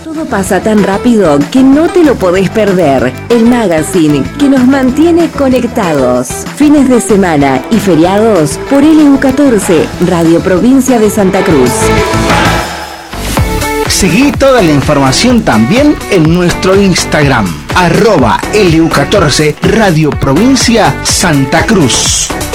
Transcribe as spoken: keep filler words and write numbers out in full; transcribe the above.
Todo pasa tan rápido que no te lo podés perder. El magazine que nos mantiene conectados. Fines de semana y feriados por L U catorce, Radio Provincia de Santa Cruz. Seguí toda la información también en nuestro Instagram, arroba L U catorce, Radio Provincia Santa Cruz.